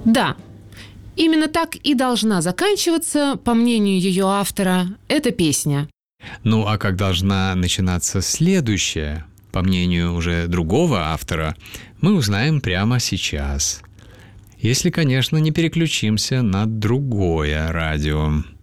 Да, именно так и должна заканчиваться, по мнению ее автора, эта песня. Ну а как должна начинаться следующая, по мнению уже другого автора, мы узнаем прямо сейчас. Если, конечно, не переключимся на другое радио.